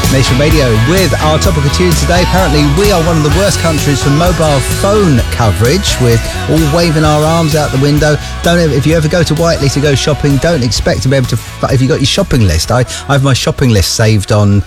Nation Radio with our topical tune today. Apparently we are one of the worst countries for mobile phone coverage, with all waving our arms out the window. If you ever go to Whiteley to go shopping, don't expect to be able to, if you got your shopping list. I have my shopping list saved on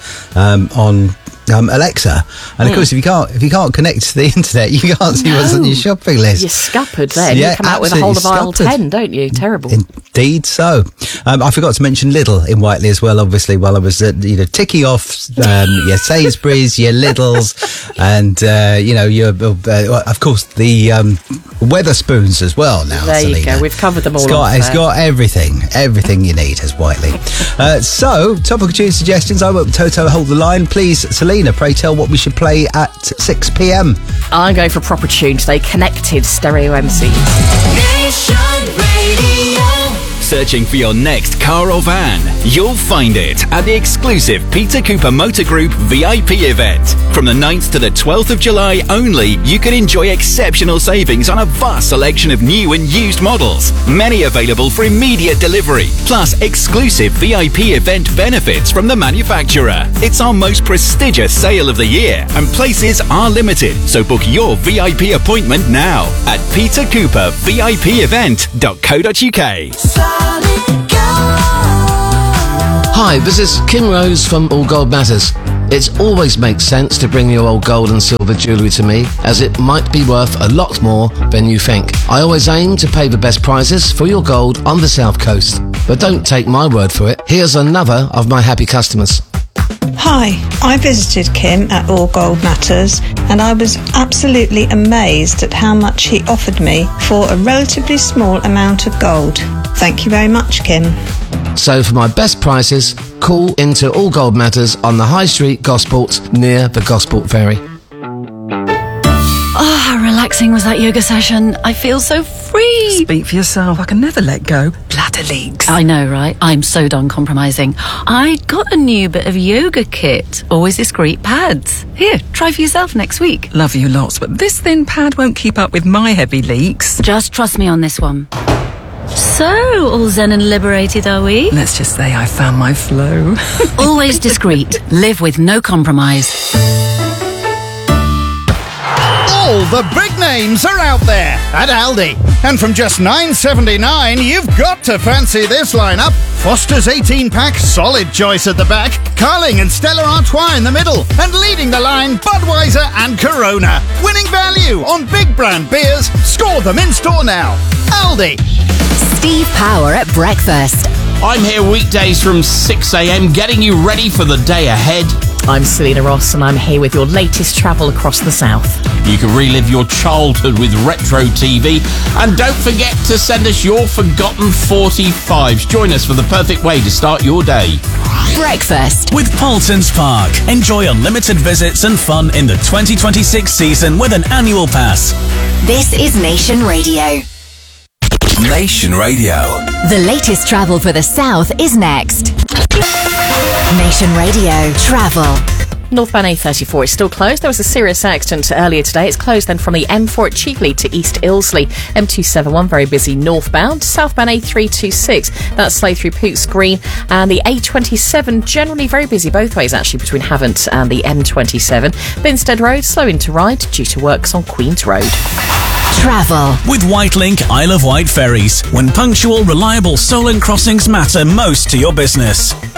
Alexa, and of course if you can't connect to the internet, you can't see what's on your shopping list. You're scuppered then. You come out with a whole of aisle 10, don't you? Terrible. Indeed so. I forgot to mention Lidl in Whiteley as well, obviously, while I was ticking off your Sainsbury's, your Lidl's, and your of course the Weatherspoons as well now. There Selena. you go, we've covered them all. It's got everything you need as Whiteley. So topical tune suggestions. I won't Toto hold the line, please. Selena, pray tell what we should play at 6 p.m. I'm going for a proper tune today. Connected Stereo MCs. Nation Radio. Searching for your next car or van? You'll find it at the exclusive Peter Cooper Motor Group VIP event. From the 9th to the 12th of July only, you can enjoy exceptional savings on a vast selection of new and used models. Many available for immediate delivery, plus exclusive VIP event benefits from the manufacturer. It's our most prestigious sale of the year, and places are limited, so book your VIP appointment now at petercoopervipevent.co.uk. Hi, this is Kim Rose from All Gold Matters. It always makes sense to bring your old gold and silver jewellery to me, as it might be worth a lot more than you think. I always aim to pay the best prices for your gold on the South Coast. But don't take my word for it. Here's another of my happy customers. Hi, I visited Kim at All Gold Matters, and I was absolutely amazed at how much he offered me for a relatively small amount of gold. Thank you very much, Kim. So for my best prices, call into All Gold Matters on the High Street, Gosport, near the Gosport Ferry. Oh, how relaxing was that yoga session. I feel so free. Speak for yourself. I can never let go. Bladder leaks. I know, right? I'm so done compromising. I got a new bit of yoga kit. Always discreet pads. Here, try for yourself next week. Love you lots, but this thin pad won't keep up with my heavy leaks. Just trust me on this one. So, all zen and liberated, are we? Let's just say I found my flow. Always discreet. Live with no compromise. All the big names are out there at Aldi. And from just $9.79, you've got to fancy this lineup. Foster's 18-pack, solid choice at the back. Carling and Stella Artois in the middle. And leading the line, Budweiser and Corona. Winning value on big brand beers. Score them in store now. Aldi. Steve Power at breakfast. I'm here weekdays from 6 a.m. getting you ready for the day ahead. I'm Selena Ross, and I'm here with your latest travel across the south. You can relive your childhood with retro TV. And don't forget to send us your forgotten 45s. Join us for the perfect way to start your day. Breakfast with Paultons Park. Enjoy unlimited visits and fun in the 2026 season with an annual pass. This is Nation Radio. Nation Radio. The latest travel for the south is next. Nation Radio Travel. Northbound A34 is still closed. There was a serious accident earlier today. It's closed then from the M4 at Cheveley to East Ilsley. M271 very busy northbound. Southbound A326, that's slow through Poots Green. And the A27 generally very busy both ways actually between Havant and the M27. Binstead Road slow into Ryde due to works on Queen's Road. Travel with Whitelink Isle of Wight ferries. When punctual, reliable Solent crossings matter most to your business.